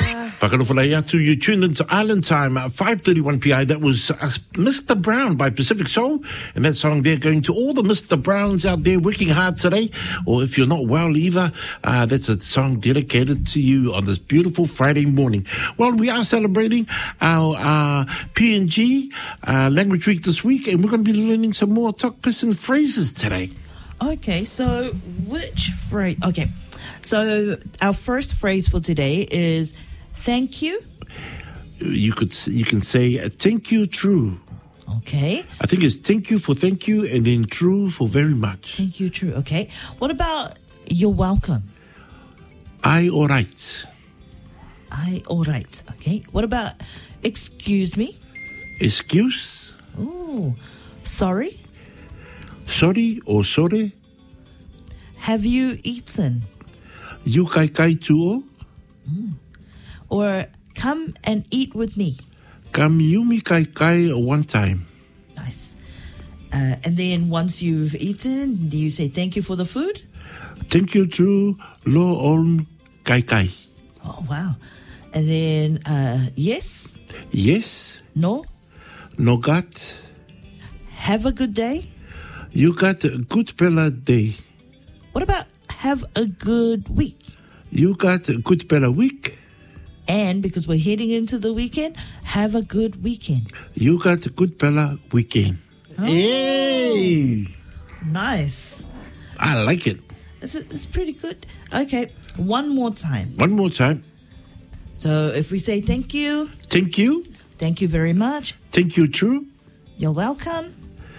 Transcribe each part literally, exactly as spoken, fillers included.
Whakarofalai atu, you tuned into Island Time at five thirty-one p m. That was uh, Mister Brown by Pacific Soul. And that song there going to all the Mister Browns out there working hard today. Or if you're not well either, uh, that's a song dedicated to you on this beautiful Friday morning. Well, we are celebrating our uh, P N G uh, Language Week this week. And we're going to be learning some more Tok Pisin phrases today. Okay, so which phrase? Okay, so our first phrase for today is thank you. You could you can say uh, thank you true. Okay. I think it's thank you for thank you and then true for very much. Thank you true. Okay. What about you're welcome? I all right. I all right. Okay. What about excuse me? Excuse. Ooh. Sorry. Sorry or sorry. Have you eaten? You kai kai tuo. Mm. Or come and eat with me. Come yumi kai kai one time. Nice. Uh, and then once you've eaten, do you say thank you for the food? Thank you to lo on kai kai. Oh, wow. And then uh, yes? Yes. No? No got. Have a good day? You got a good bella day. What about have a good week? You got a good bella week. And because we're heading into the weekend, have a good weekend. You got a good bella weekend. Oh, hey! Nice. I like it. It's, it's pretty good. Okay, one more time. One more time. So if we say thank you. Thank you. Thank you very much. Thank you, true. You're welcome.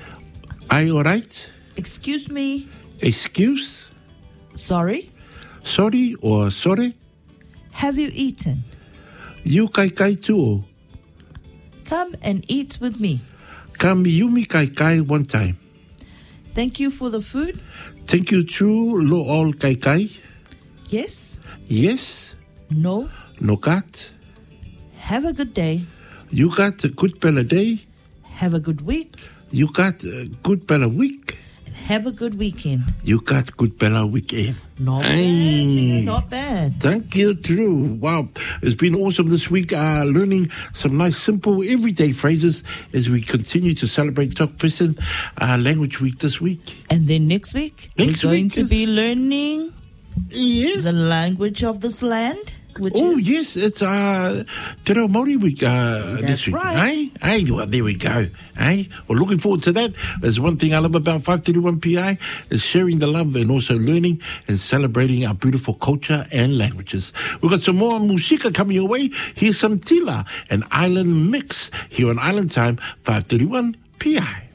I all right. Excuse me. Excuse. Sorry. Sorry or sorry. Have you eaten? You kai kai tuo. Come and eat with me. Come yumi kai kai one time. Thank you for the food. Thank you true lo all kai kai. Yes. Yes. No. No got. Have a good day. You got a good bella day. Have a good week. You got a good bella week. And have a good weekend. You got good bella weekend. Not bad. Not bad. Thank you, Drew. Wow. It's been awesome this week, uh, learning some nice, simple, everyday phrases as we continue to celebrate Tok Pisin uh, Language Week this week. And then next week, next we're going week to is, be learning yes. the language of this land. Which oh, is? yes, it's uh, Te Reo Māori Week uh, That's this week. right. Hey? Hey, well, there we go. Hey? Well, looking forward to that. There's one thing I love about five thirty-one P I is sharing the love and also learning and celebrating our beautiful culture and languages. We've got some more musika coming your way. Here's some Tila, an island mix here on Island Time, five thirty-one P I.